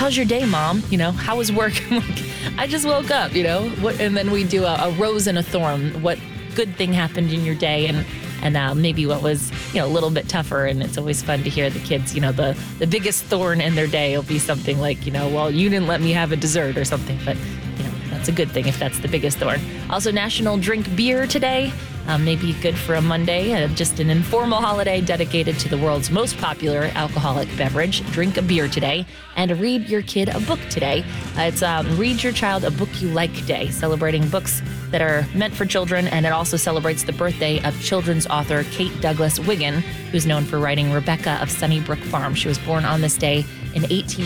how's your day, Mom? How was work? I'm like, I just woke up, and then we do a rose and a thorn. What good thing happened in your day? And maybe what was, a little bit tougher. And it's always fun to hear the kids, the biggest thorn in their day will be something like, well, you didn't let me have a dessert or something. But, that's a good thing if that's the biggest thorn. Also, National Drink Beer today. Maybe good for a Monday, just an informal holiday dedicated to the world's most popular alcoholic beverage. Drink a beer today and read your kid a book today. It's Read Your Child a Book You Like Day, celebrating books that are meant for children, and it also celebrates the birthday of children's author Kate Douglas Wiggin, who's known for writing Rebecca of Sunnybrook Farm. She was born on this day in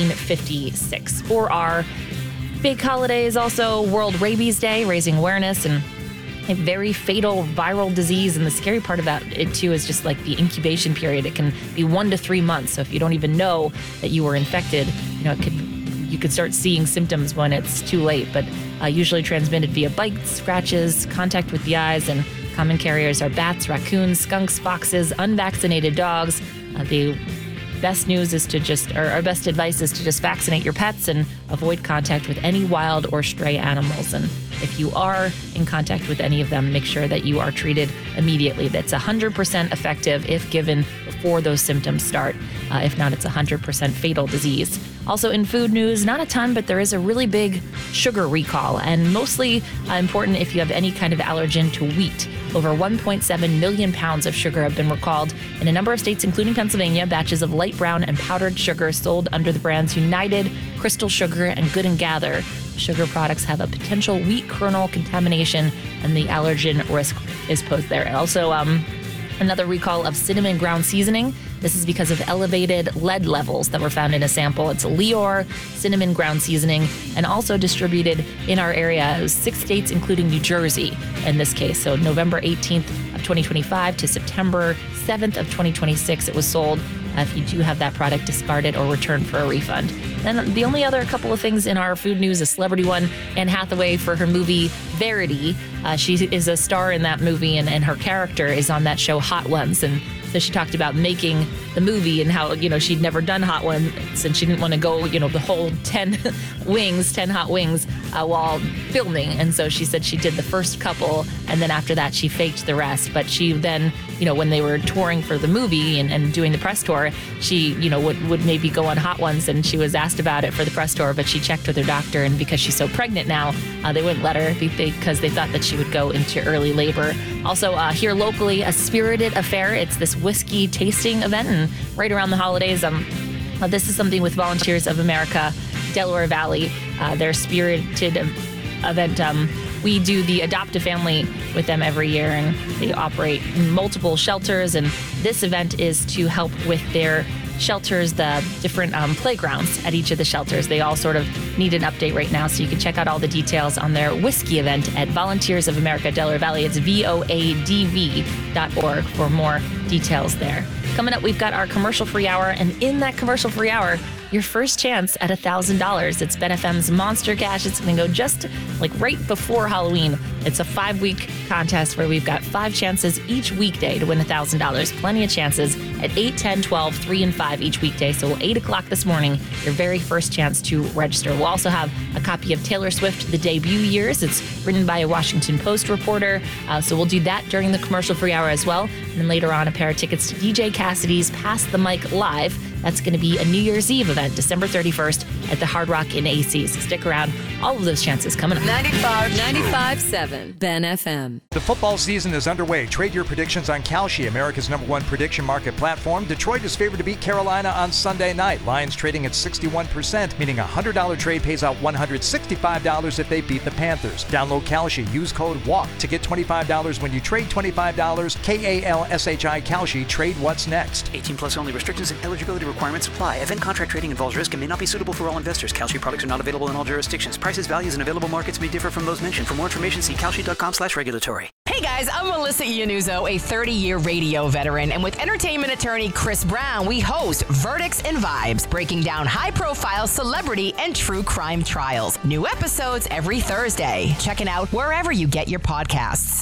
1856. For our big holidays, also World Rabies Day, raising awareness and a very fatal viral disease. And the scary part about it, too, is just like the incubation period. It can be 1 to 3 months. So if you don't even know that you were infected, you could start seeing symptoms when it's too late. But usually transmitted via bites, scratches, contact with the eyes, and common carriers are bats, raccoons, skunks, foxes, unvaccinated dogs. The best news is our best advice is to just vaccinate your pets and avoid contact with any wild or stray animals. And if you are in contact with any of them, make sure that you are treated immediately. That's 100% effective if given before those symptoms start. If not, it's 100% fatal disease. Also in food news, not a ton, but there is a really big sugar recall, and mostly important if you have any kind of allergen to wheat. Over 1.7 million pounds of sugar have been recalled in a number of states, including Pennsylvania. Batches of light brown and powdered sugar sold under the brands United, Crystal Sugar, and Good & Gather. Sugar products have a potential wheat kernel contamination, and the allergen risk is posed there. Also, another recall of cinnamon ground seasoning. This is because of elevated lead levels that were found in a sample. It's Lior cinnamon ground seasoning, and also distributed in our area. It was 6 states, including New Jersey in this case. So November 18th of 2025 to September 7th of 2026, it was sold. If you do have that product, discard it or return for a refund. Then the only other couple of things in our food news, a celebrity one, Anne Hathaway for her movie Verity. She is a star in that movie, and her character is on that show Hot Ones. And so she talked about making the movie and how, she'd never done Hot Ones and she didn't want to go, the whole 10 hot wings while filming. And so she said she did the first couple, and then after that she faked the rest. But she then, when they were touring for the movie and doing the press tour, she, would maybe go on Hot Ones, and she was asked about it for the press tour, but she checked with her doctor, and because she's so pregnant now, they wouldn't let her because they thought that she would go into early labor. Also, here locally, A Spirited Affair. It's this whiskey tasting event, and right around the holidays, this is something with Volunteers of America, Delaware Valley, their Spirited event. We do the Adopt a Family with them every year, and they operate multiple shelters, and this event is to help with their shelters, the different playgrounds at each of the shelters. They all sort of need an update right now, so you can check out all the details on their whiskey event at Volunteers of America Delaware Valley. It's voadv.org for more details there. Coming up, we've got our commercial-free hour, and in that commercial-free hour, your first chance at $1,000. It's Ben FM's Monster Cash. It's going to go just like right before Halloween. It's a 5-week contest where we've got 5 chances each weekday to win $1,000. Plenty of chances at 8, 10, 12, 3, and 5 each weekday. So 8 o'clock this morning, your very first chance to register. We'll also have a copy of Taylor Swift, The Debut Years. It's written by a Washington Post reporter. So we'll do that during the commercial-free hour as well. And then later on, a pair of tickets to DJ Cassidy's Pass the Mic Live. That's going to be a New Year's Eve event, December 31st at the Hard Rock in AC. So stick around. All of those chances coming up. 95.7 Ben FM. The football season is underway. Trade your predictions on Kalshi, America's #1 prediction market platform. Detroit is favored to beat Carolina on Sunday night. Lions trading at 61%, meaning a $100 trade pays out $165 if they beat the Panthers. Download Kalshi. Use code WALK to get $25 when you trade $25. KALSHI Kalshi. Trade what's next. 18 plus only. Restrictions and eligibility requirements apply. Event contract trading involves risk and may not be suitable for all investors. Kalshi products are not available in all jurisdictions. Prices, values, and available markets may differ from those mentioned. For more information, see kalshi.com/regulatory. Hey guys, I'm Melissa Iannuzzo, a 30-year radio veteran, and with entertainment attorney Chris Brown, we host Verdicts and Vibes, breaking down high-profile celebrity and true crime trials. New episodes every Thursday. Check it out wherever you get your podcasts.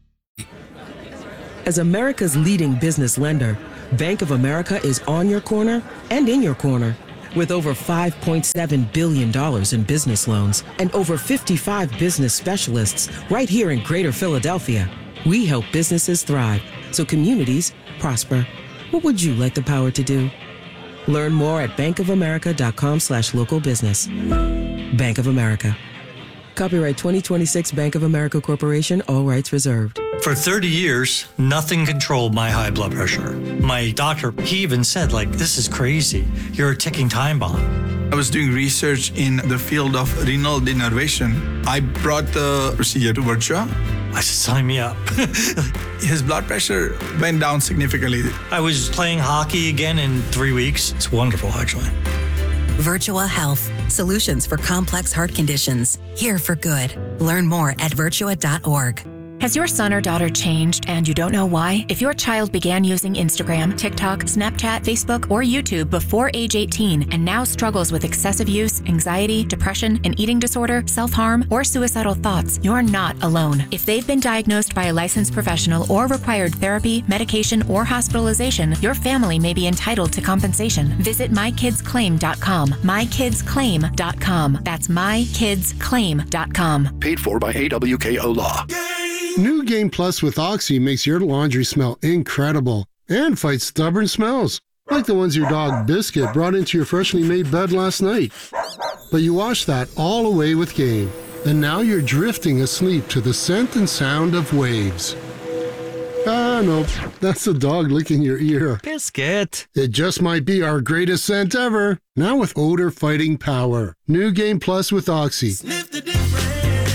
As America's leading business lender, Bank of America is on your corner and in your corner. with over $5.7 billion in business loans and over 55 business specialists right here in Greater Philadelphia. We help businesses thrive so communities prosper. What would you like the power to do? Learn more at bankofamerica.com/local business. Bank of America. Copyright 2026 Bank of America Corporation, all rights reserved. For 30 years, nothing controlled my high blood pressure. My doctor, he even said, this is crazy. You're a ticking time bomb. I was doing research in the field of renal denervation. I brought the procedure to Virtua. I said, sign me up. His blood pressure went down significantly. I was playing hockey again in 3 weeks. It's wonderful, actually. Virtua Health. Solutions for complex heart conditions. Here for good. Learn more at virtua.org. Has your son or daughter changed and you don't know why? If your child began using Instagram, TikTok, Snapchat, Facebook, or YouTube before age 18 and now struggles with excessive use, anxiety, depression, an eating disorder, self-harm, or suicidal thoughts, you're not alone. If they've been diagnosed by a licensed professional or required therapy, medication, or hospitalization, your family may be entitled to compensation. Visit mykidsclaim.com. mykidsclaim.com. That's mykidsclaim.com. Paid for by AWKO Law. New Game Plus with Oxy makes your laundry smell incredible and fights stubborn smells, like the ones your dog Biscuit brought into your freshly made bed last night. But you wash that all away with Game, and now you're drifting asleep to the scent and sound of waves. Ah, nope, that's the dog licking your ear. Biscuit. It just might be our greatest scent ever, now with odor fighting power. New Game Plus with Oxy. Sniff the difference.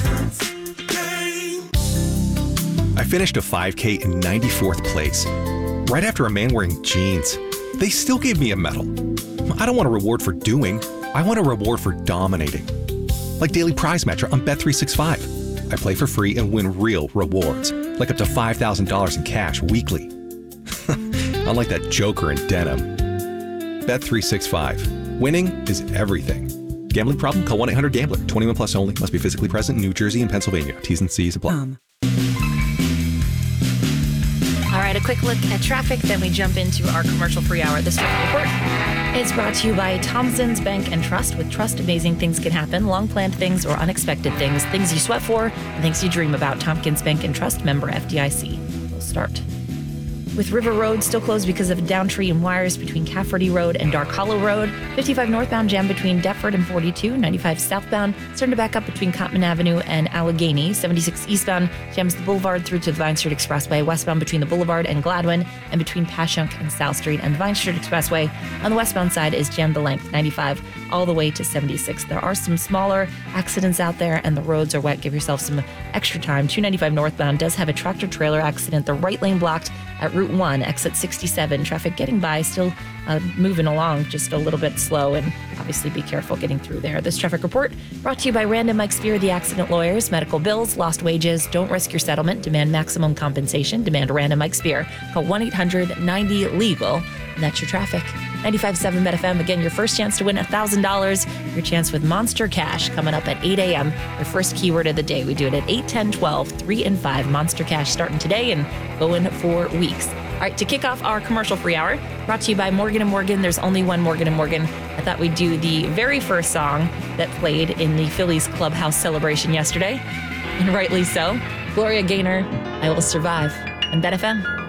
I finished a 5K in 94th place, right after a man wearing jeans. They still gave me a medal. I don't want a reward for doing. I want a reward for dominating. Like daily prize match on Bet365. I play for free and win real rewards, like up to $5,000 in cash weekly. Unlike that joker in denim. Bet365. Winning is everything. Gambling problem? Call 1-800-GAMBLER. 21 plus only. Must be physically present in New Jersey and Pennsylvania. T's and C's apply. All right, a quick look at traffic, then we jump into our commercial-free hour. This traffic report is brought to you by Thompson's Bank and Trust. With Trust, amazing things can happen. Long-planned things or unexpected things. Things you sweat for and things you dream about. Tompkins Bank and Trust, member FDIC. We'll start with River Road still closed because of a down tree and wires between Cafferty Road and Dark Hollow Road. 55 northbound jam between Deptford and 42. 95 southbound starting to back up between Cottman Avenue and Allegheny. 76 eastbound jams the Boulevard through to the Vine Street Expressway. Westbound between the Boulevard and Gladwin and between Passyunk and South Street. And the Vine Street Expressway on the westbound side is jammed the length 95 all the way to 76. There are some smaller accidents out there and the roads are wet. Give yourself some extra time. 295 northbound does have a tractor trailer accident. The right lane blocked at Route 1, exit 67. Traffic getting by, still moving along, just a little bit slow, and obviously be careful getting through there. This traffic report brought to you by Rand and Mike Spear, the accident lawyers. Medical bills, lost wages, don't risk your settlement, demand maximum compensation, demand Rand and Mike Spear. Call 1-800-90-LEGAL, and that's your traffic. 95.7 FM. Again, your first chance to win $1,000. Your chance with Monster Cash coming up at 8 a.m. Your first keyword of the day. We do it at 8, 10, 12, 3, and 5. Monster Cash starting today and going for weeks. All right, to kick off our commercial-free hour, brought to you by Morgan & Morgan. There's only one Morgan & Morgan. I thought we'd do the very first song that played in the Phillies clubhouse celebration yesterday, and rightly so. Gloria Gaynor, I Will Survive, on Bet FM.